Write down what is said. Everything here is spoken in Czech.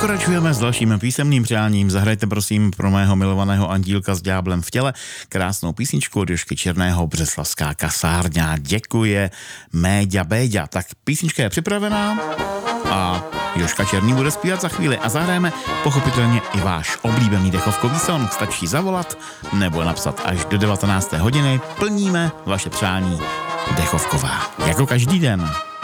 Pokračujeme s dalším písemným přáním. Zahrajte prosím pro mého milovaného andílka s ďáblem v těle krásnou písničku od Jožky Černého, Břeslavská kasárňa. Děkuje Méďa Béďa. Tak písnička je připravená a Jožka Černý bude zpívat za chvíli a zahrajeme pochopitelně i váš oblíbený dechovkový song. Stačí zavolat nebo napsat až do 19. hodiny. Plníme vaše přání dechovková. Jako každý den.